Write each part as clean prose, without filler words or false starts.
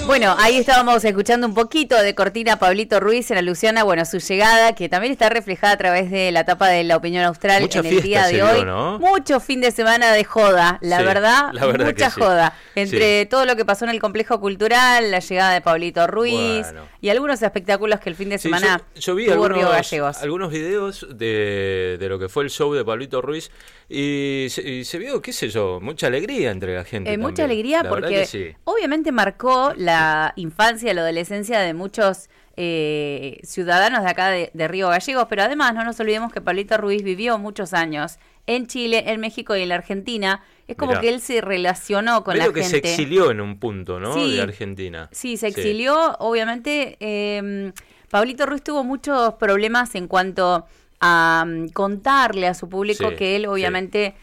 Bueno, ahí estábamos escuchando un poquito de cortina Pablito Ruiz en alusión a, bueno, su llegada, que también está reflejada a través de la tapa de La Opinión Austral. Mucha en el día de hoy. ¿No? Mucho fin de semana de joda, la verdad mucha joda. Entre todo lo que pasó en el complejo cultural, la llegada de Pablito Ruiz y algunos espectáculos que el fin de semana yo vi tuvo Río Gallegos. Algunos videos de lo que fue el show de Pablito Ruiz y se vio, qué sé yo, mucha alegría entre la gente. Mucha alegría porque obviamente marcó la infancia, la adolescencia de muchos ciudadanos de acá de Río Gallegos, pero además no nos olvidemos que Pablito Ruiz vivió muchos años en Chile, en México y en la Argentina. Es como que él se relacionó con la gente. Creo que se exilió en un punto, ¿no? De Argentina. Sí, se exilió. Obviamente, Pablito Ruiz tuvo muchos problemas en cuanto a contarle a su público que él obviamente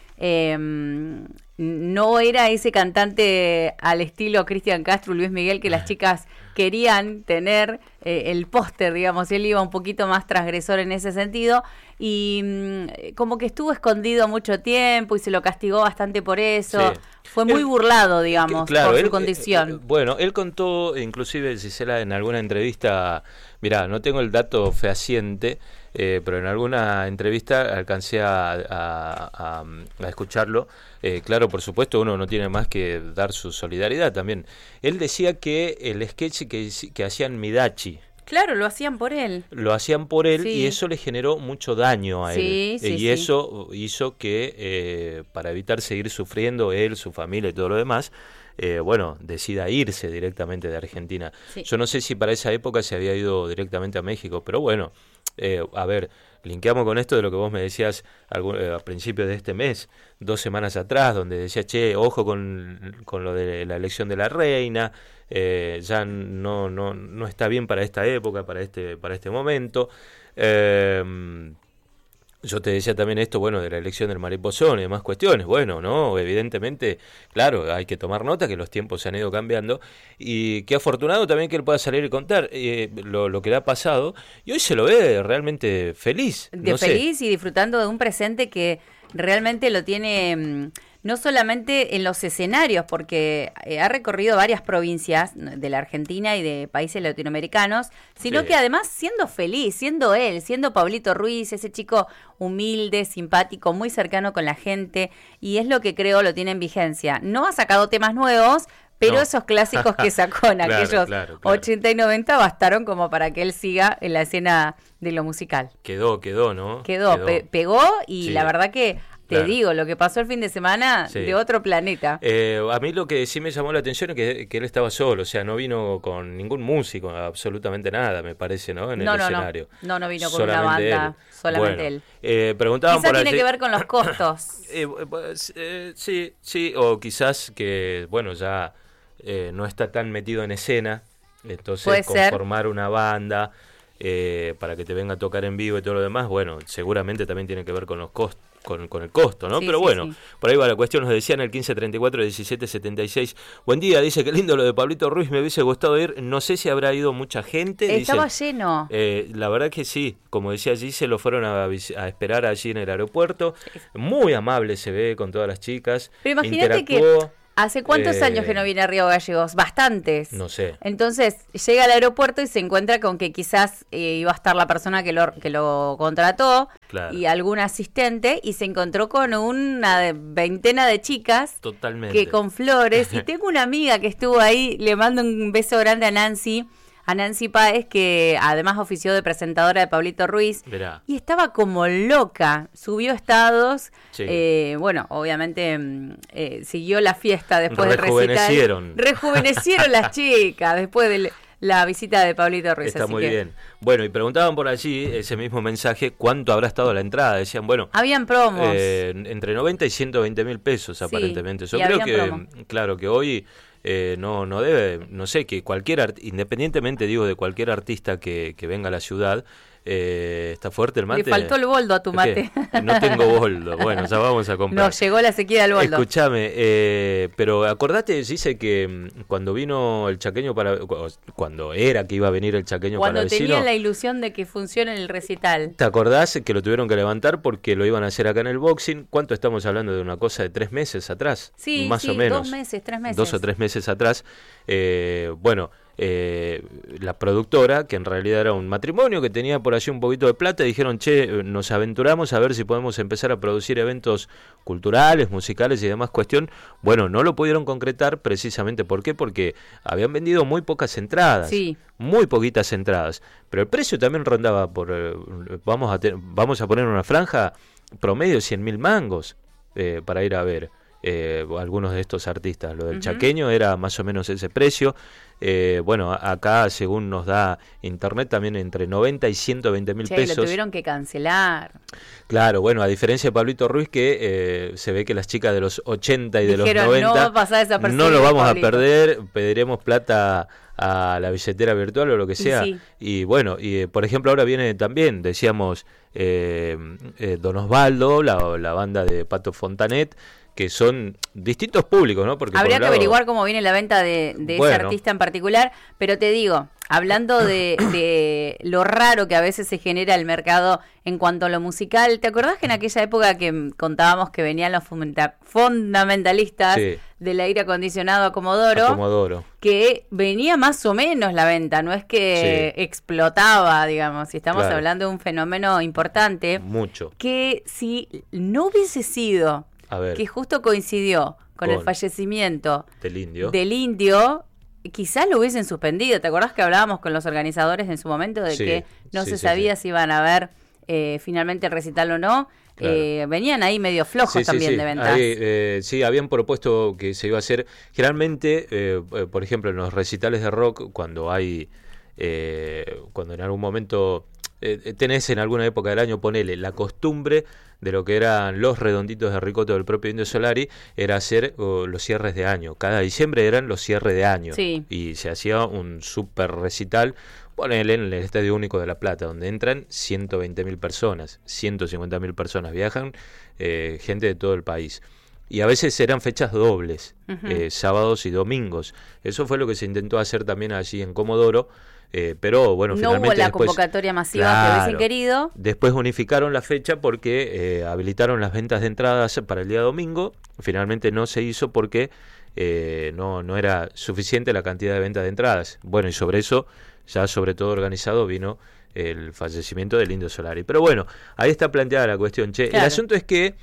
no era ese cantante al estilo Cristian Castro, Luis Miguel, que las chicas querían tener el póster, digamos, y él iba un poquito más transgresor en ese sentido, y como que estuvo escondido mucho tiempo y se lo castigó bastante por eso. Fue muy burlado, digamos, por su condición. Bueno, él contó, inclusive, Gisela, en alguna entrevista, mirá, no tengo el dato fehaciente, pero en alguna entrevista alcancé a escucharlo. Claro, por supuesto, uno no tiene más que dar su solidaridad también. Él decía que el sketch que hacían Midachi, claro, lo hacían por él. Lo hacían por él y eso le generó mucho daño a él. Eso hizo que, para evitar seguir sufriendo él, su familia y todo lo demás, decida irse directamente de Argentina. Yo no sé si para esa época se había ido directamente a México, pero bueno, a ver, linkeamos con esto de lo que vos me decías a principios de este mes, 2 semanas atrás, donde decía, ojo con lo de la elección de la reina, ya no está bien para esta época, para este momento. Yo te decía también esto, de la elección del mariposón y demás cuestiones. Evidentemente, claro, hay que tomar nota que los tiempos se han ido cambiando y qué afortunado también que él pueda salir y contar lo que le ha pasado. Y hoy se lo ve realmente feliz. Feliz y disfrutando de un presente que realmente lo tiene no solamente en los escenarios, porque ha recorrido varias provincias de la Argentina y de países latinoamericanos, sino que además siendo feliz, siendo él, siendo Pablito Ruiz, ese chico humilde, simpático, muy cercano con la gente, y es lo que creo lo tiene en vigencia. No ha sacado temas nuevos, pero esos clásicos que sacó en aquellos 80 y 90 bastaron como para que él siga en la escena de lo musical. Quedó, ¿no? Pegó y la verdad que te digo, lo que pasó el fin de semana de otro planeta. A mí lo que sí me llamó la atención es que él estaba solo, o sea, no vino con ningún músico, absolutamente nada, me parece, ¿no? En el escenario. No vino con una banda, solamente él. Preguntaban quizás por tiene que ver con los costos. Sí, o quizás que, ya no está tan metido en escena, entonces conformar una banda para que te venga a tocar en vivo y todo lo demás, seguramente también tiene que ver con los costos. Con el costo, ¿no? Pero por ahí va la cuestión. Nos decían el 1534-1776. Buen día, dice, qué lindo lo de Pablito Ruiz, me hubiese gustado ir. No sé si habrá ido mucha gente. Estaba lleno. La verdad que sí, como decía allí, se lo fueron a esperar allí en el aeropuerto. Muy amable se ve con todas las chicas. Pero imagínate que ¿hace cuántos años que no viene a Río Gallegos? Bastantes. No sé. Entonces llega al aeropuerto y se encuentra con que quizás iba a estar la persona que lo contrató y algún asistente, y se encontró con una veintena de chicas. Totalmente. Que con flores. Y tengo una amiga que estuvo ahí, le mando un beso grande a Nancy Páez, que además ofició de presentadora de Pablito Ruiz. Verá. Y estaba como loca, subió estados, obviamente siguió la fiesta después del recital. Rejuvenecieron las chicas después de la visita de Pablito Ruiz. Está muy bien. Bueno, y preguntaban por allí, ese mismo mensaje, ¿cuánto habrá estado la entrada? Decían, habían promos. Entre 90 y 120 mil pesos aparentemente. Yo creo que, claro, que hoy no debe, no sé, que independientemente, digo, de cualquier artista que venga a la ciudad, ¿Está fuerte el mate? Le faltó el boldo a tu mate. No tengo boldo. Bueno, ya vamos a comprar. Nos llegó la sequía del boldo. Escúchame, pero acordate, dice que cuando vino el chaqueño cuando era que iba a venir el chaqueño cuando para vecino. Cuando tenían la ilusión de que funcione el recital. ¿Te acordás que lo tuvieron que levantar porque lo iban a hacer acá en el boxing? ¿Cuánto estamos hablando de una cosa de 3 meses atrás? Sí, más o menos. 2 meses, 3 meses. 2 o 3 meses atrás. La productora, que en realidad era un matrimonio que tenía por allí un poquito de plata, dijeron, nos aventuramos a ver si podemos empezar a producir eventos culturales, musicales y demás cuestión. Bueno, no lo pudieron concretar precisamente, ¿por qué? Porque habían vendido muy pocas entradas, muy poquitas entradas, pero el precio también rondaba vamos a poner una franja promedio 100.000 mangos para ir a ver algunos de estos artistas. Lo del chaqueño era más o menos ese precio. Acá, según nos da internet, también entre 90 y 120.000 pesos. Lo tuvieron que cancelar. Claro, bueno, a diferencia de Pablito Ruiz, que se ve que las chicas de los 80 y dijeron, de los 90 no va a pasar desapercibido, no lo vamos Pablito. a perder, pediremos plata a la billetera virtual o lo que sea. Y bueno, por ejemplo, ahora viene también, decíamos, Don Osvaldo, la banda de Pato Fontanet, que son distintos públicos, ¿no? Porque habría que averiguar cómo viene la venta de ese artista en particular, pero te digo, hablando de lo raro que a veces se genera el mercado en cuanto a lo musical, ¿te acordás que en aquella época que contábamos que venían los fundamentalistas del aire acondicionado a Comodoro, que venía más o menos la venta, no es que explotaba, digamos, si estamos hablando de un fenómeno importante, mucho, que si no hubiese sido que justo coincidió con el fallecimiento del indio, quizás lo hubiesen suspendido. ¿Te acordás que hablábamos con los organizadores en su momento de que no se sabía si iban a ver finalmente el recital o no? Claro. Venían ahí medio flojos también de ventas. Ahí, habían propuesto que se iba a hacer. Generalmente, por ejemplo, en los recitales de rock, cuando en algún momento tenés en alguna época del año, ponele, la costumbre de lo que eran los redonditos de ricota del propio Indio Solari, era hacer los cierres de año. Cada diciembre eran los cierres de año. Y se hacía un super recital, ponele, en el Estadio Único de La Plata, donde entran 120.000 personas, 150.000 personas, viajan gente de todo el país. Y a veces eran fechas dobles, sábados y domingos. Eso fue lo que se intentó hacer también allí en Comodoro. Pero bueno, finalmente no hubo la convocatoria masiva que hubiesen querido. Después unificaron la fecha porque habilitaron las ventas de entradas para el día domingo. Finalmente no se hizo porque no era suficiente la cantidad de ventas de entradas. Bueno, y sobre eso, ya sobre todo organizado, vino el fallecimiento del Indio Solari. Pero bueno, ahí está planteada la cuestión. El asunto es que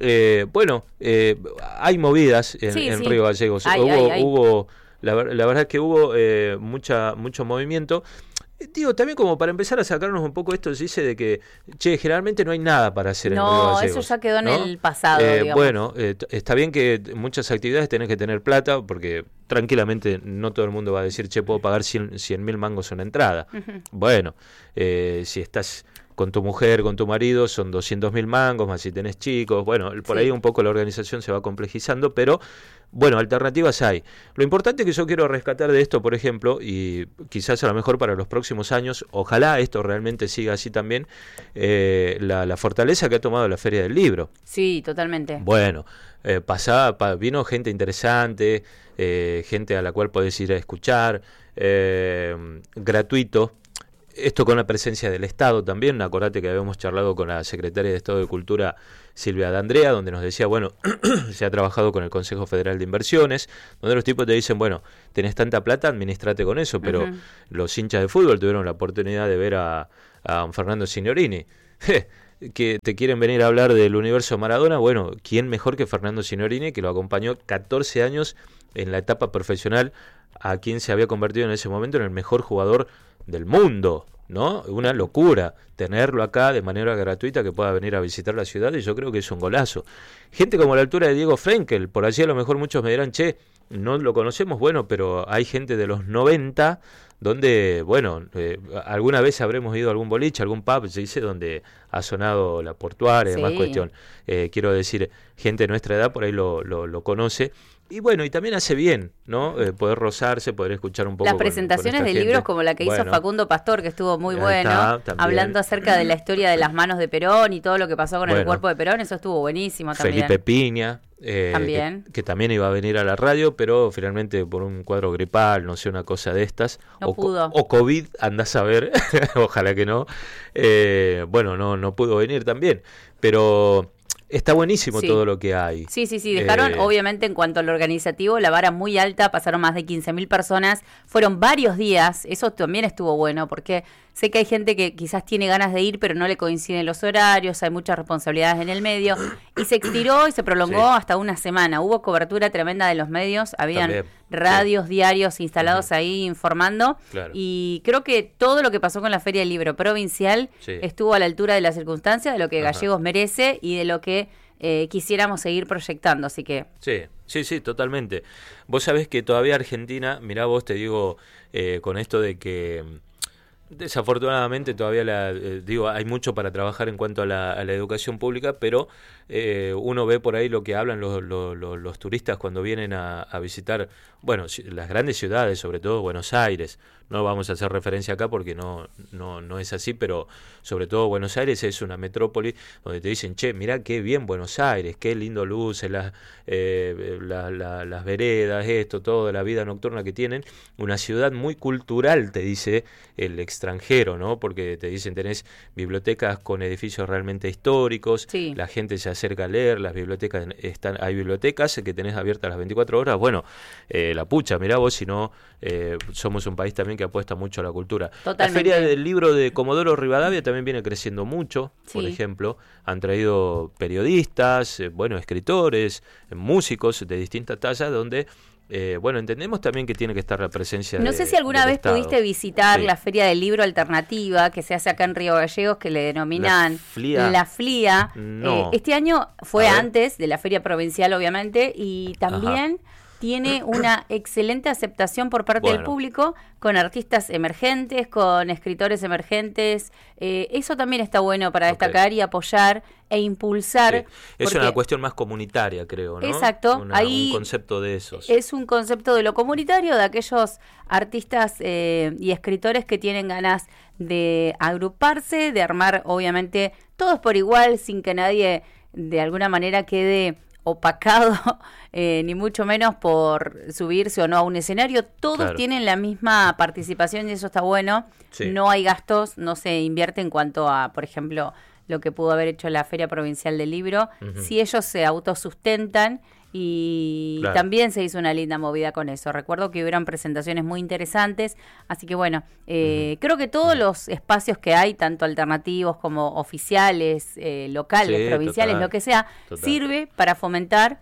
hay movidas en Río Gallegos. Hubo la verdad es que hubo mucho movimiento. Digo, también como para empezar a sacarnos un poco esto, se dice de que, generalmente no hay nada para hacer en Río Gallegos. No, eso ya quedó en el pasado, digamos. Bueno, está bien que muchas actividades tenés que tener plata, porque tranquilamente no todo el mundo va a decir, puedo pagar 100.000 mangos una entrada. Bueno, si estás con tu mujer, con tu marido, son 200.000 mangos, más si tenés chicos. Bueno, por ahí un poco la organización se va complejizando, pero bueno, alternativas hay. Lo importante que yo quiero rescatar de esto, por ejemplo, y quizás a lo mejor para los próximos años, ojalá esto realmente siga así también, la fortaleza que ha tomado la Feria del Libro. Sí, totalmente. Bueno, vino gente interesante, gente a la cual podés ir a escuchar, gratuito. Esto con la presencia del Estado también. Acordate que habíamos charlado con la secretaria de Estado de Cultura, Silvia D'Andrea, donde nos decía, bueno, se ha trabajado con el Consejo Federal de Inversiones, donde los tipos te dicen, bueno, tenés tanta plata, administrate con eso, pero los hinchas de fútbol tuvieron la oportunidad de ver a Fernando Signorini. Que te quieren venir a hablar del universo Maradona, bueno, ¿quién mejor que Fernando Signorini, que lo acompañó 14 años en la etapa profesional, a quien se había convertido en ese momento en el mejor jugador del mundo, ¿no? Una locura tenerlo acá de manera gratuita, que pueda venir a visitar la ciudad, y yo creo que es un golazo. Gente como a la altura de Diego Frenkel, por allí a lo mejor muchos me dirán, no lo conocemos, bueno, pero hay gente de los 90 donde, bueno, alguna vez habremos ido a algún boliche, algún pub, se dice, donde ha sonado la Portuaria y demás cuestión. Quiero decir, gente de nuestra edad por ahí lo conoce. Y bueno, y también hace bien, ¿no? Poder rozarse, poder escuchar un poco. Las presentaciones de libros como la que hizo Facundo Pastor, que estuvo estuvo muy bueno, hablando acerca de la historia de las manos de Perón y todo lo que pasó con el cuerpo de Perón, eso estuvo buenísimo también. Felipe Piña, que también iba a venir a la radio, pero finalmente por un cuadro gripal, no sé, una cosa de estas, no pudo. O COVID, andás a ver, ojalá que no, no pudo venir también, pero... Está buenísimo todo lo que hay. Sí, dejaron obviamente en cuanto a lo organizativo la vara muy alta, pasaron más de 15.000 personas, fueron varios días, eso también estuvo bueno porque sé que hay gente que quizás tiene ganas de ir pero no le coinciden los horarios, hay muchas responsabilidades en el medio y se estiró y se prolongó hasta una semana, hubo cobertura tremenda de los medios, habían radios, diarios instalados ahí informando y creo que todo lo que pasó con la Feria del Libro Provincial estuvo a la altura de las circunstancias, de lo que Gallegos merece y de lo que quisiéramos seguir proyectando, así que... Sí, totalmente. Vos sabés que todavía Argentina, mirá vos, te digo, con esto de que desafortunadamente todavía hay mucho para trabajar en cuanto a la educación pública, pero uno ve por ahí lo que hablan los turistas cuando vienen a visitar, las grandes ciudades, sobre todo Buenos Aires. No vamos a hacer referencia acá porque no es así, pero sobre todo Buenos Aires es una metrópoli donde te dicen, che, mirá qué bien Buenos Aires, qué lindo luce, las veredas, toda la vida nocturna que tienen. Una ciudad muy cultural, te dice el extranjero, ¿no? Porque te dicen, tenés bibliotecas con edificios realmente históricos, la gente se acerca a leer, las bibliotecas hay bibliotecas que tenés abiertas las 24 horas. La pucha, mirá vos, si no, somos un país también que apuesta mucho a la cultura. Totalmente. La Feria del Libro de Comodoro Rivadavia también viene creciendo mucho, por ejemplo. Han traído periodistas, escritores, músicos de distintas tallas, donde entendemos también que tiene que estar la presencia. No sé si alguna vez pudiste visitar la Feria del Libro Alternativa que se hace acá en Río Gallegos, que le denominan la FLIA. No. Este año fue antes de la Feria Provincial, obviamente, y también tiene una excelente aceptación por parte del público, con artistas emergentes, con escritores emergentes. Eso también está bueno para destacar y apoyar e impulsar. Es una cuestión más comunitaria, creo, ¿no? Exacto. Ahí un concepto de esos. Es un concepto de lo comunitario, de aquellos artistas y escritores que tienen ganas de agruparse, de armar, obviamente, todos por igual, sin que nadie de alguna manera quede opacado, ni mucho menos por subirse o no a un escenario. Todos tienen la misma participación y eso está bueno. No hay gastos, no se invierte en cuanto a, por ejemplo, lo que pudo haber hecho la Feria Provincial del Libro. Si ellos se autosustentan y también se hizo una linda movida con eso. Recuerdo que hubieron presentaciones muy interesantes, así que creo que todos los espacios que hay, tanto alternativos como oficiales, locales, provinciales, lo que sea, sirve para fomentar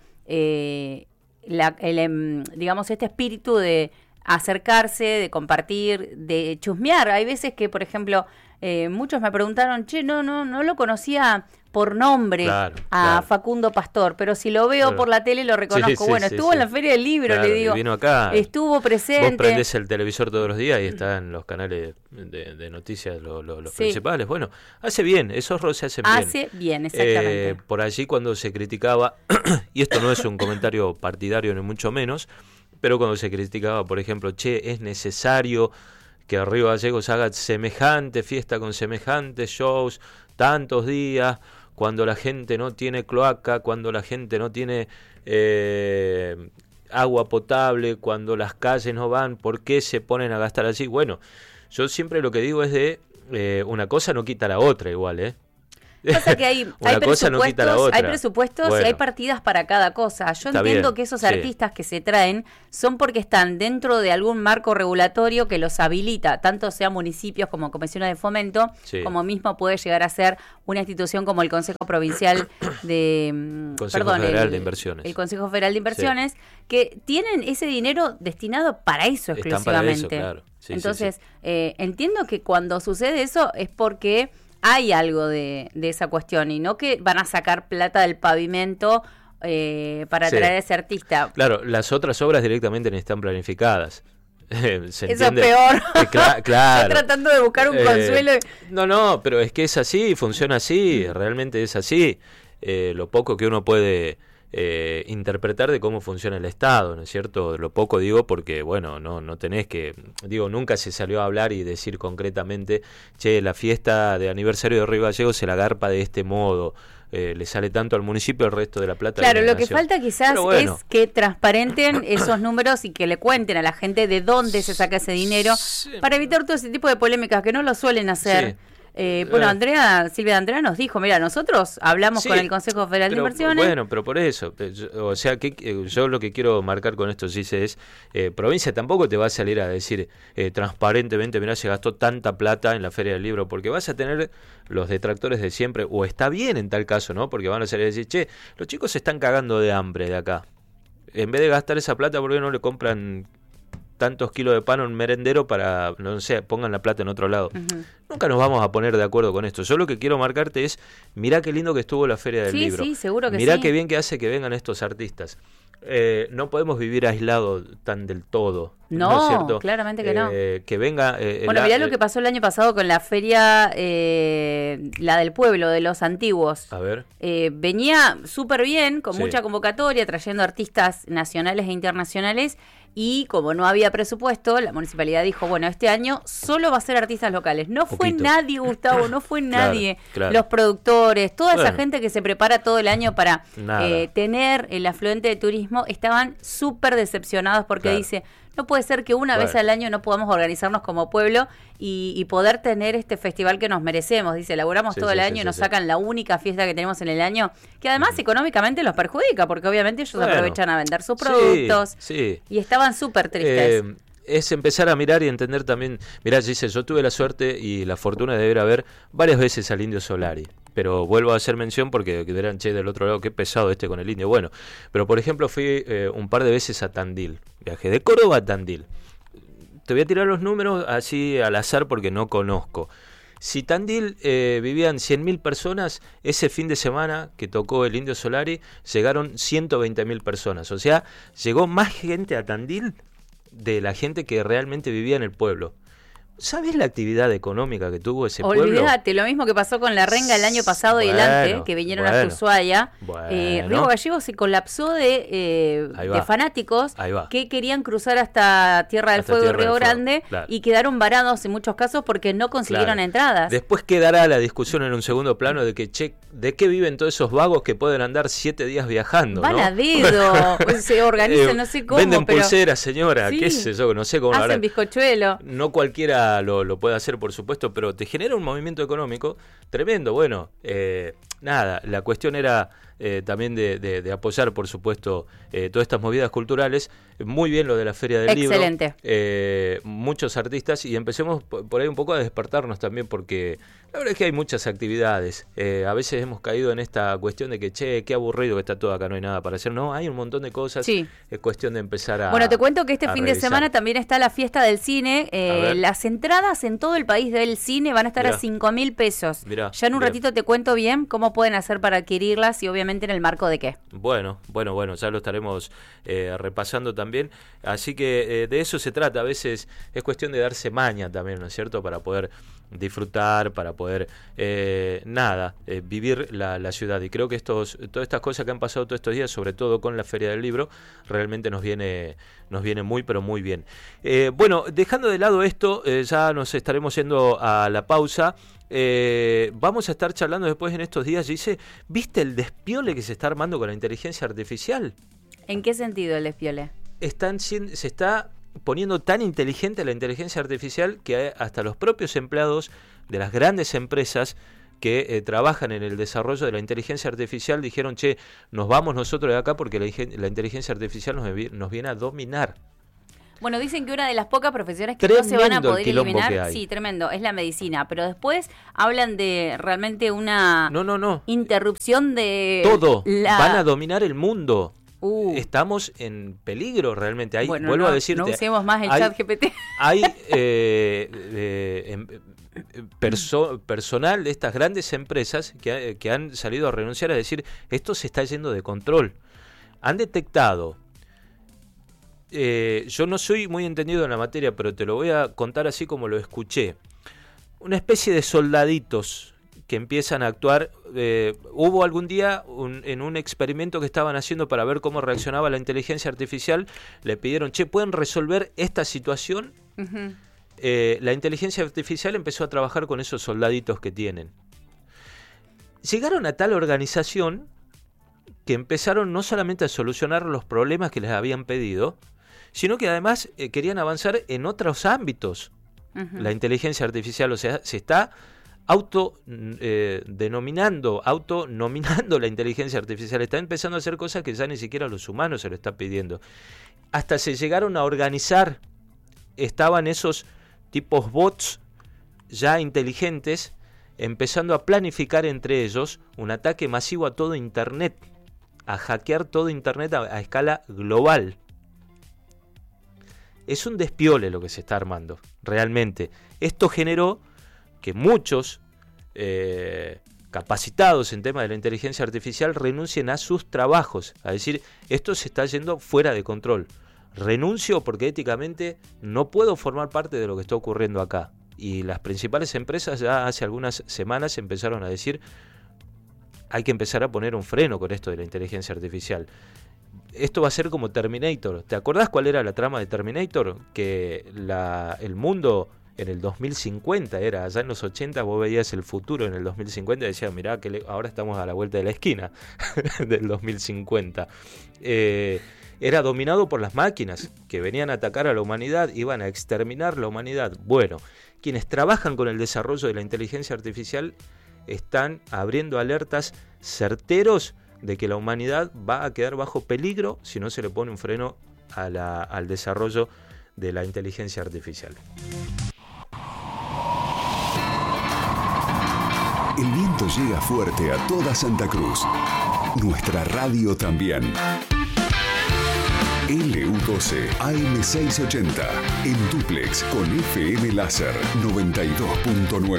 digamos, este espíritu de acercarse, de compartir, de chusmear. Hay veces que, por ejemplo, muchos me preguntaron, che, no lo conocía por nombre a Facundo Pastor, pero si lo veo por la tele lo reconozco. Estuvo en la Feria del Libro, le digo. Vino acá. Estuvo presente. Vos prendés el televisor todos los días y está en los canales de noticias los principales. Hace bien, esos roles se hacen bien. Hace bien, exactamente. Por allí cuando se criticaba, y esto no es un comentario partidario ni mucho menos, pero cuando se criticaba, por ejemplo, che, es necesario que Río Gallegos haga semejante fiesta con semejantes shows, tantos días, cuando la gente no tiene cloaca, cuando la gente no tiene agua potable, cuando las calles no van, ¿por qué se ponen a gastar así? Yo siempre lo que digo es una cosa no quita la otra igual, Pasa que hay presupuestos y hay partidas para cada cosa. Yo entiendo que esos artistas que se traen son porque están dentro de algún marco regulatorio que los habilita, tanto sea municipios como comisiones de fomento, como mismo puede llegar a ser una institución como el Consejo Provincial Federal de Inversiones. El Consejo Federal de Inversiones, que tienen ese dinero destinado para eso exclusivamente. Para eso, Entonces, entiendo que cuando sucede eso es porque hay algo de esa cuestión y no que van a sacar plata del pavimento para traer a ese artista. Claro, las otras obras directamente no están planificadas. Eso es peor. Claro. Estoy tratando de buscar un consuelo. No, pero es que es así, funciona así, realmente es así. Lo poco que uno puede interpretar de cómo funciona el Estado, ¿no es cierto? Lo poco digo porque, bueno, no tenés que, digo, nunca se salió a hablar y decir concretamente, che, la fiesta de aniversario de Río Gallegos se la garpa de este modo, le sale tanto al municipio, el resto de la plata. Claro, lo que falta quizás es que transparenten esos números y que le cuenten a la gente de dónde se saca ese dinero, para evitar todo ese tipo de polémicas que no lo suelen hacer. Sí. Bueno, Silvia Andrea nos dijo, mira, nosotros hablamos con el Consejo Federal de Inversiones. Bueno, pero por eso, o sea, que yo lo que quiero marcar con esto, Gise, es, provincia tampoco te va a salir a decir transparentemente, mira, se gastó tanta plata en la Feria del Libro, porque vas a tener los detractores de siempre, o está bien en tal caso, ¿no? Porque van a salir a decir, che, los chicos se están cagando de hambre de acá. En vez de gastar esa plata, ¿por qué no le compran tantos kilos de pan a un merendero para, no sé, pongan la plata en otro lado? Nunca nos vamos a poner de acuerdo con esto. Yo lo que quiero marcarte es, mirá qué lindo que estuvo la Feria del Libro. Sí, seguro que mirá sí. Qué bien que hace que vengan estos artistas. No podemos vivir aislados tan del todo. No, es cierto? Claramente que no. Que venga... bueno, mirá lo que pasó el año pasado con la feria, la del pueblo, de los antiguos. A ver. Venía súper bien, con mucha convocatoria, trayendo artistas nacionales e internacionales, y como no había presupuesto, la municipalidad dijo, bueno, este año solo va a ser artistas locales. No fue nadie, Gustavo, no fue nadie. Claro. Los productores, toda esa gente que se prepara todo el año para tener el afluente de turismo, estaban súper decepcionados porque dice, no puede ser que una vez al año no podamos organizarnos como pueblo y poder tener este festival que nos merecemos. Dice, laburamos todo el año y nos sacan la única fiesta que tenemos en el año, que además económicamente los perjudica, porque obviamente ellos aprovechan a vender sus productos. Y estaban súper tristes. Es empezar a mirar y entender también. Mirá, Gise, yo tuve la suerte y la fortuna de ir a ver varias veces al Indio Solari. Pero vuelvo a hacer mención porque dirán, che, del otro lado, qué pesado con el Indio. Bueno, pero por ejemplo fui un par de veces a Tandil. Viajé de Córdoba a Tandil. Te voy a tirar los números así al azar porque no conozco. Si Tandil vivían 100.000 personas, ese fin de semana que tocó el Indio Solari, llegaron 120.000 personas. O sea, llegó más gente a Tandil de la gente que realmente vivía en el pueblo. ¿Sabés la actividad económica que tuvo ese pueblo? Olvídate, lo mismo que pasó con la Renga el año pasado y el antes, que vinieron a Ushuaia. Río Gallegos se colapsó de fanáticos que querían cruzar hasta Tierra del Fuego y Río Grande, y quedaron varados en muchos casos porque no consiguieron entradas. Después quedará la discusión en un segundo plano de que, che, ¿de qué viven todos esos vagos que pueden andar 7 días viajando? Van a dedo, se organizan, no sé cómo. Venden pulseras, señora, qué sé yo, no sé cómo. Hacen bizcochuelo. No cualquiera lo puede hacer, por supuesto, pero te genera un movimiento económico tremendo. Bueno, nada, la cuestión era también de apoyar, por supuesto, todas estas movidas culturales. Muy bien lo de la Feria del Libro. Excelente. Muchos artistas, y empecemos por ahí un poco a despertarnos también, porque la verdad es que hay muchas actividades. A veces hemos caído en esta cuestión de que, che, qué aburrido que está todo acá, no hay nada para hacer. No, hay un montón de cosas. Es cuestión de empezar a... Bueno, te cuento que este fin de semana también está la fiesta del cine. Las entradas en todo el país del cine van a estar a 5.000 pesos. Ya en un ratito te cuento bien cómo pueden hacer para adquirirlas y obviamente en el marco de qué. Bueno, ya lo estaremos repasando también. Así que de eso se trata. A veces es cuestión de darse maña también, ¿no es cierto? Para poder disfrutar, para poder vivir la ciudad. Y creo que todas estas cosas que han pasado todos estos días, sobre todo con la Feria del Libro, realmente nos viene muy, pero muy bien. Bueno, dejando de lado esto, ya nos estaremos yendo a la pausa. Vamos a estar charlando después en estos días. Dice, ¿viste el despiole que se está armando con la inteligencia artificial? ¿En qué sentido el despiole? Se está poniendo tan inteligente la inteligencia artificial que hasta los propios empleados de las grandes empresas que trabajan en el desarrollo de la inteligencia artificial dijeron, che, nos vamos nosotros de acá porque la inteligencia artificial nos viene a dominar. Bueno, dicen que una de las pocas profesiones que no se van a poder eliminar, sí, tremendo, es la medicina, pero después hablan de realmente una interrupción de... Todo, van a dominar el mundo. Estamos en peligro realmente. Vuelvo a decirte, no usemos más el chat GPT. Hay personal de estas grandes empresas que han salido a renunciar, a decir, esto se está yendo de control. Han detectado, yo no soy muy entendido en la materia, pero te lo voy a contar así como lo escuché, una especie de soldaditos que empiezan a actuar. Hubo algún día en un experimento que estaban haciendo para ver cómo reaccionaba la inteligencia artificial, le pidieron, ¿pueden resolver esta situación? Uh-huh. La inteligencia artificial empezó a trabajar con esos soldaditos que tienen. Llegaron a tal organización que empezaron no solamente a solucionar los problemas que les habían pedido, sino que además querían avanzar en otros ámbitos. Uh-huh. La inteligencia artificial, o sea, se está autonominando la inteligencia artificial, está empezando a hacer cosas que ya ni siquiera a los humanos se lo está pidiendo. Hasta se llegaron a organizar, estaban esos tipos bots ya inteligentes, empezando a planificar entre ellos un ataque masivo a todo Internet, a hackear todo Internet a escala global. Es un despiole lo que se está armando, realmente. Esto generó que muchos capacitados en temas de la inteligencia artificial renuncien a sus trabajos. A decir, esto se está yendo fuera de control. Renuncio porque éticamente no puedo formar parte de lo que está ocurriendo acá. Y las principales empresas ya hace algunas semanas empezaron a decir, hay que empezar a poner un freno con esto de la inteligencia artificial. Esto va a ser como Terminator. ¿Te acordás cuál era la trama de Terminator? Que el mundo en el 2050 era, allá en los 80 vos veías el futuro en el 2050 y decías, mirá, que ahora estamos a la vuelta de la esquina del 2050. Era dominado por las máquinas que venían a atacar a la humanidad, iban a exterminar la humanidad. Bueno, quienes trabajan con el desarrollo de la inteligencia artificial están abriendo alertas certeros de que la humanidad va a quedar bajo peligro si no se le pone un freno al desarrollo de la inteligencia artificial. El viento llega fuerte a toda Santa Cruz. Nuestra radio también. LU12 AM680 en dúplex con FM Láser 92.9.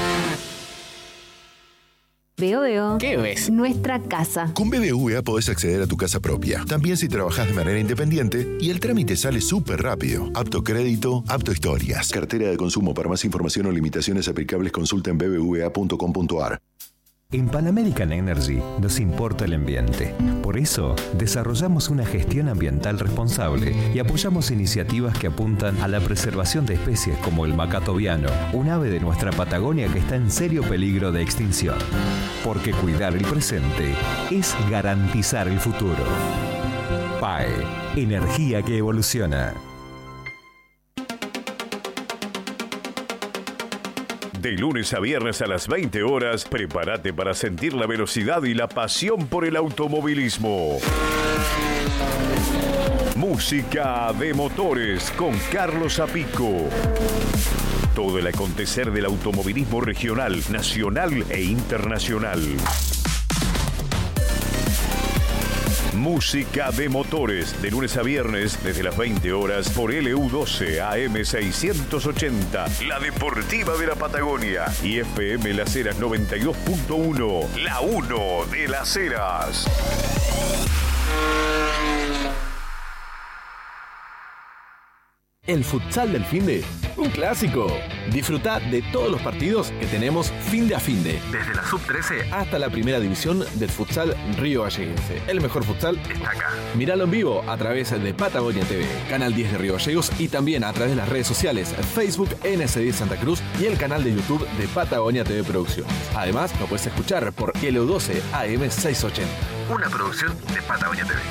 Veo. ¿Qué ves? Nuestra casa. Con BBVA podés acceder a tu casa propia, también si trabajás de manera independiente, y el trámite sale súper rápido. Apto crédito, apto historias. Cartera de consumo. Para más información o limitaciones aplicables, consulta en bbva.com.ar. En Pan American Energy nos importa el ambiente. Por eso, desarrollamos una gestión ambiental responsable y apoyamos iniciativas que apuntan a la preservación de especies como el macato viano, un ave de nuestra Patagonia que está en serio peligro de extinción. Porque cuidar el presente es garantizar el futuro. PAE, energía que evoluciona. De lunes a viernes a las 20 horas, prepárate para sentir la velocidad y la pasión por el automovilismo. Música de motores con Carlos Zapico. Todo el acontecer del automovilismo regional, nacional e internacional. Música de motores, de lunes a viernes, desde las 20 horas, por LU12 AM680, la deportiva de la Patagonia, y FM Las Heras 92.1, la 1 de Las Heras. El futsal del finde, un clásico. Disfruta de todos los partidos que tenemos finde a finde. Desde la sub-13 hasta la primera división del futsal Río Galleguense. El mejor futsal está acá. Míralo en vivo a través de Patagonia TV, Canal 10 de Río Gallegos, y también a través de las redes sociales, Facebook NS10 Santa Cruz y el canal de YouTube de Patagonia TV Producciones. Además, lo puedes escuchar por LU12 AM680. Una producción de Patagonia TV.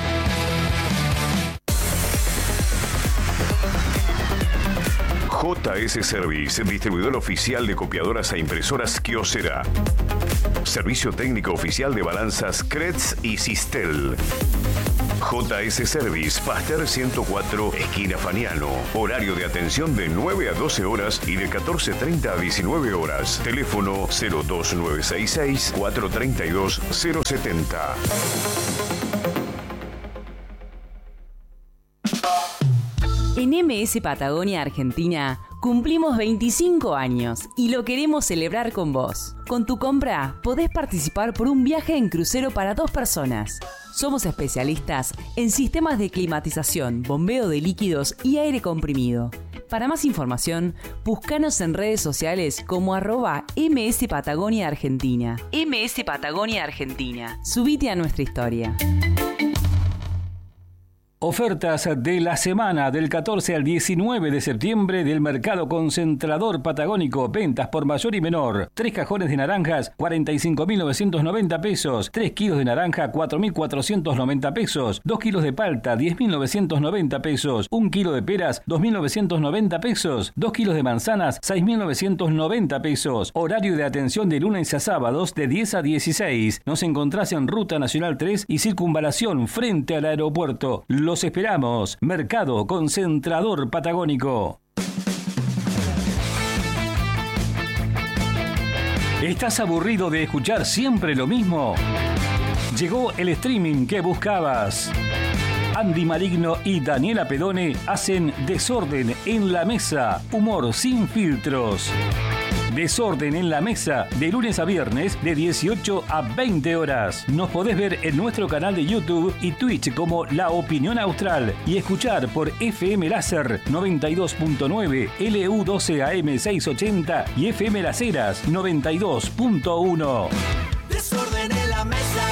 JS Service, distribuidor oficial de copiadoras e impresoras Kyocera. Servicio técnico oficial de balanzas Kretz y Sistel. JS Service, Pasteur 104, esquina Faniano. Horario de atención de 9 a 12 horas y de 14:30 a 19 horas. Teléfono 02966 432 070. En MS Patagonia Argentina cumplimos 25 años y lo queremos celebrar con vos. Con tu compra podés participar por un viaje en crucero para 2 personas. Somos especialistas en sistemas de climatización, bombeo de líquidos y aire comprimido. Para más información, búscanos en redes sociales como @MS Patagonia Argentina. MS Patagonia Argentina. Subite a nuestra historia. Ofertas de la semana del 14 al 19 de septiembre del Mercado Concentrador Patagónico. Ventas por mayor y menor. 3 cajones de naranjas, 45.990 pesos. 3 kilos de naranja, 4.490 pesos. 2 kilos de palta, 10.990 pesos. 1 kilo de peras, 2.990 pesos. 2 kilos de manzanas, 6.990 pesos. Horario de atención de lunes a sábados de 10 a 16. Nos encontrás en Ruta Nacional 3 y Circunvalación frente al aeropuerto. Los esperamos. Mercado Concentrador Patagónico. ¿Estás aburrido de escuchar siempre lo mismo? Llegó el streaming que buscabas. Andy Maligno y Daniela Pedone hacen Desorden en la Mesa. Humor sin filtros. Desorden en la Mesa, de lunes a viernes, de 18 a 20 horas. Nos podés ver en nuestro canal de YouTube y Twitch como La Opinión Austral y escuchar por FM Láser 92.9, LU12 AM 680 y FM Las Heras 92.1. Desorden en la Mesa.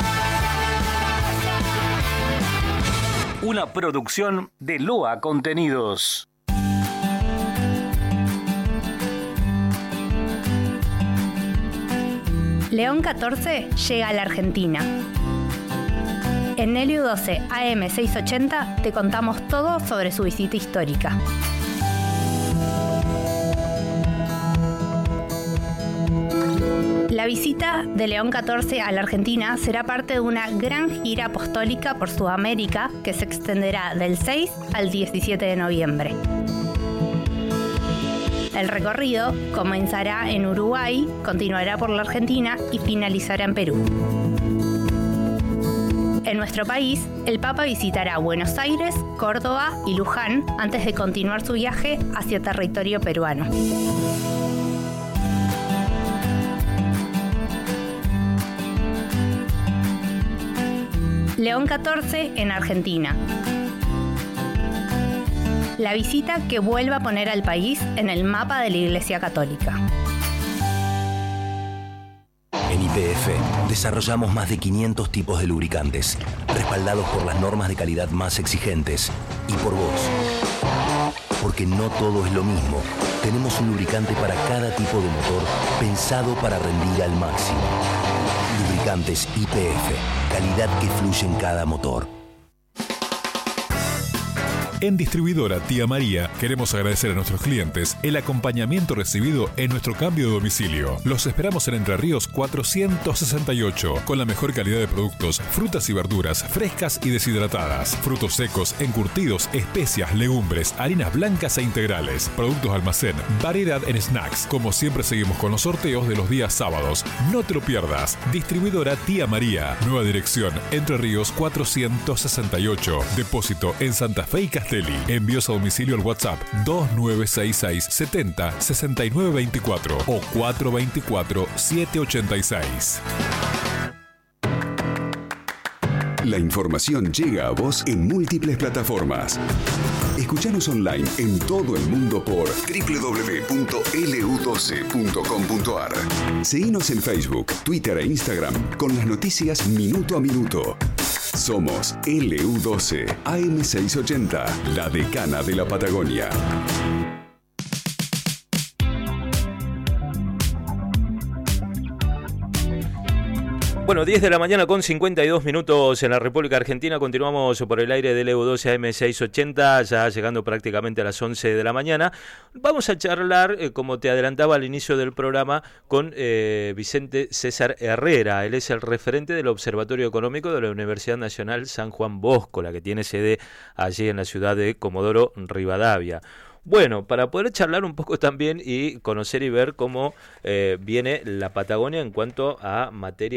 Una producción de Loa Contenidos. León 14 llega a la Argentina. En LU12 AM 680 te contamos todo sobre su visita histórica. La visita de León 14 a la Argentina será parte de una gran gira apostólica por Sudamérica que se extenderá del 6 al 17 de noviembre. El recorrido comenzará en Uruguay, continuará por la Argentina y finalizará en Perú. En nuestro país, el Papa visitará Buenos Aires, Córdoba y Luján antes de continuar su viaje hacia territorio peruano. León 14 en Argentina. La visita que vuelve a poner al país en el mapa de la Iglesia Católica. En YPF desarrollamos más de 500 tipos de lubricantes, respaldados por las normas de calidad más exigentes y por vos. Porque no todo es lo mismo. Tenemos un lubricante para cada tipo de motor pensado para rendir al máximo. Lubricantes YPF, calidad que fluye en cada motor. En Distribuidora Tía María queremos agradecer a nuestros clientes el acompañamiento recibido en nuestro cambio de domicilio. Los esperamos en Entre Ríos 468 con la mejor calidad de productos, frutas y verduras frescas y deshidratadas, frutos secos, encurtidos, especias, legumbres, harinas blancas e integrales, productos almacén, variedad en snacks. Como siempre seguimos con los sorteos de los días sábados. No te lo pierdas. Distribuidora Tía María. Nueva dirección Entre Ríos 468. Depósito en Santa Fe y Castelli. Envíos a domicilio al WhatsApp 2966 70 69 24 o 424 786. La información llega a vos en múltiples plataformas. Escuchanos online en todo el mundo por www.lu12.com.ar. Seguinos en Facebook, Twitter e Instagram con las noticias minuto a minuto. Somos LU12 AM 680, la decana de la Patagonia. Bueno, 10 de la mañana con 52 minutos en la República Argentina. Continuamos por el aire del LU12 AM 680, ya llegando prácticamente a las 11 de la mañana. Vamos a charlar, como te adelantaba al inicio del programa, con Vicente César Herrera. Él es el referente del Observatorio Económico de la Universidad Nacional San Juan Bosco, la que tiene sede allí en la ciudad de Comodoro Rivadavia. Bueno, para poder charlar un poco también y conocer y ver cómo viene la Patagonia en cuanto a materia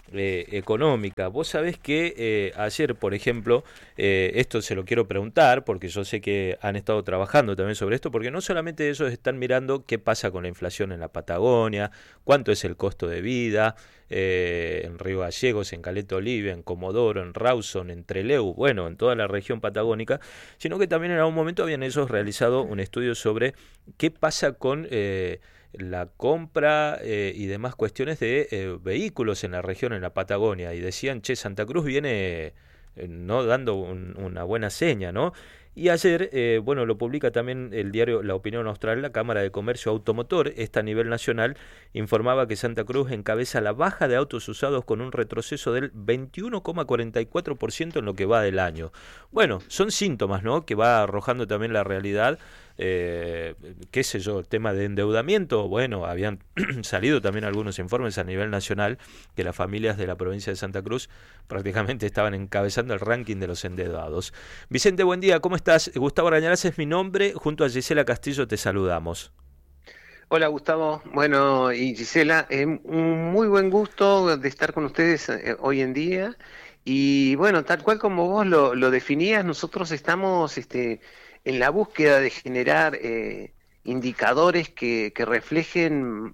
económica. Vos sabés que ayer, por ejemplo, esto se lo quiero preguntar, porque yo sé que han estado trabajando también sobre esto, porque no solamente ellos están mirando qué pasa con la inflación en la Patagonia, cuánto es el costo de vida, en Río Gallegos, en Caleta Olivia, en Comodoro, en Rawson, en Trelew, bueno, en toda la región patagónica, sino que también en algún momento habían ellos realizado un estudio sobre qué pasa con la compra y demás cuestiones de vehículos en la región, en la Patagonia, y decían, Santa Cruz viene no dando una buena seña, ¿no? Y ayer, bueno, lo publica también el diario La Opinión Austral, la Cámara de Comercio Automotor, a nivel nacional, informaba que Santa Cruz encabeza la baja de autos usados con un retroceso del 21,44% en lo que va del año. Bueno, son síntomas, ¿no?, que va arrojando también la realidad. Qué sé yo, el tema de endeudamiento, bueno, habían salido también algunos informes a nivel nacional que las familias de la provincia de Santa Cruz prácticamente estaban encabezando el ranking de los endeudados. Vicente, buen día, ¿cómo estás? Gustavo Arañarás es mi nombre, junto a Gisela Castillo te saludamos. Hola Gustavo, bueno, y Gisela, un muy buen gusto de estar con ustedes hoy en día, y bueno, tal cual como vos lo definías, nosotros estamos en la búsqueda de generar indicadores que reflejen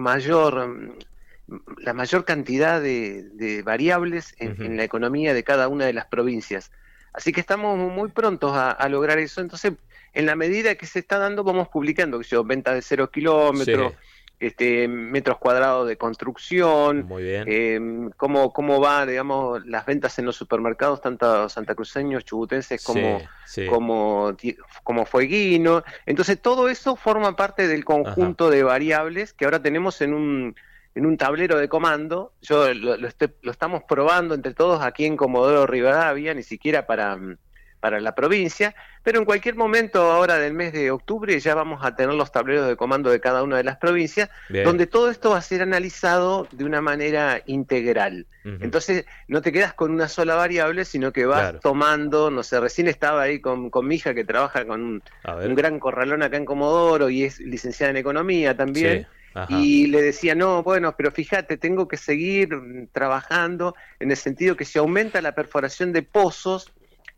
la mayor cantidad de variables en la economía de cada una de las provincias. Así que estamos muy prontos a lograr eso. Entonces, en la medida que se está dando, vamos publicando, venta de 0 kilómetros, metros cuadrados de construcción, muy bien. Cómo va, digamos, las ventas en los supermercados, tanto santacruceños, chubutenses como fueguino. Entonces todo eso forma parte del conjunto de variables que ahora tenemos en un tablero de comando. Lo estamos probando entre todos aquí en Comodoro Rivadavia, ni siquiera para la provincia, pero en cualquier momento ahora del mes de octubre ya vamos a tener los tableros de comando de cada una de las provincias, donde todo esto va a ser analizado de una manera integral. Entonces no te quedas con una sola variable, sino que vas tomando, no sé, recién estaba ahí con mi hija que trabaja con un gran corralón acá en Comodoro y es licenciada en economía también. Y le decía, no, bueno, pero fíjate, tengo que seguir trabajando en el sentido que si aumenta la perforación de pozos,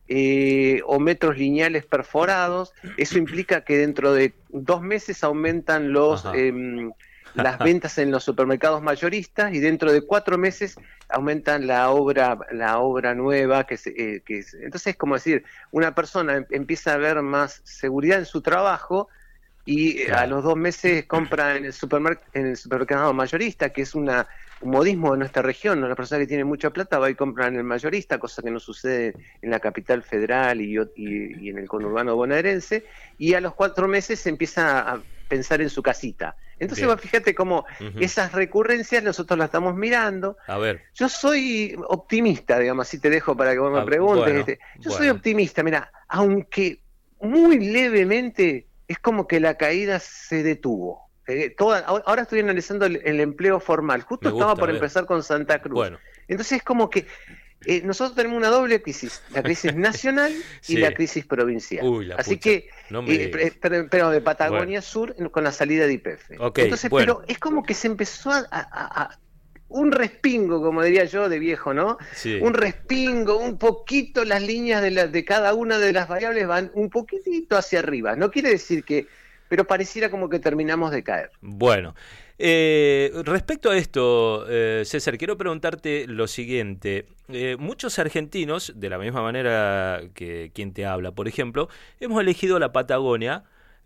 o metros lineales perforados, eso implica que dentro de 2 meses aumentan las ventas en los supermercados mayoristas, y dentro de 4 meses aumentan la obra nueva entonces es como decir, una persona empieza a ver más seguridad en su trabajo y a los 2 meses compra en el supermercado mayorista, que es un modismo de nuestra región. Una persona que tiene mucha plata va y compra en el mayorista, cosa que no sucede en la capital federal y en el conurbano bonaerense, y a los 4 meses empieza a pensar en su casita. Entonces fíjate cómo esas recurrencias nosotros las estamos mirando. A ver. Yo soy optimista, digamos, así te dejo para que vos me preguntes. Soy optimista, mira, aunque muy levemente, es como que la caída se detuvo. Ahora estoy analizando el empleo formal. Justo estaba por empezar con Santa Cruz. Bueno. Entonces es como que nosotros tenemos una doble crisis, la crisis nacional y la crisis provincial. Así que, pero de Patagonia Sur con la salida de YPF. Entonces, pero es como que se empezó a un respingo, como diría yo, de viejo, ¿no? Un respingo, un poquito, las líneas de cada una de las variables van un poquitito hacia arriba. No quiere decir pero pareciera como que terminamos de caer. Bueno, respecto a esto, César, quiero preguntarte lo siguiente. Muchos argentinos, de la misma manera que quien te habla, por ejemplo, hemos elegido la Patagonia,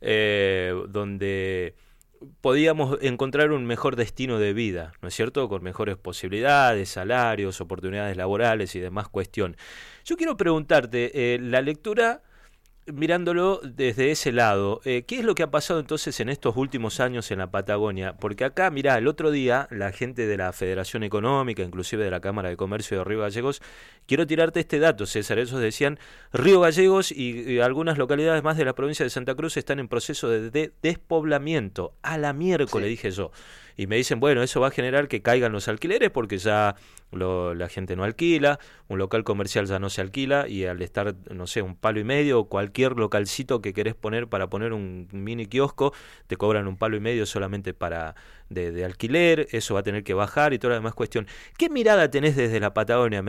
donde podíamos encontrar un mejor destino de vida, ¿no es cierto?, con mejores posibilidades, salarios, oportunidades laborales y demás cuestión. Yo quiero preguntarte, la lectura, mirándolo desde ese lado, ¿qué es lo que ha pasado entonces en estos últimos años en la Patagonia? Porque acá, mirá, el otro día la gente de la Federación Económica, inclusive de la Cámara de Comercio de Río Gallegos, quiero tirarte este dato, César, ellos decían, Río Gallegos y algunas localidades más de la provincia de Santa Cruz están en proceso de despoblamiento, a la miércoles, dije yo. Y me dicen, bueno, eso va a generar que caigan los alquileres porque ya la gente no alquila, un local comercial ya no se alquila, y al estar, no sé, $1,5 o cualquier localcito que querés poner para poner un mini kiosco, te cobran $1,5 solamente de alquiler, eso va a tener que bajar y toda la demás cuestión. ¿Qué mirada tenés desde la Patagonia?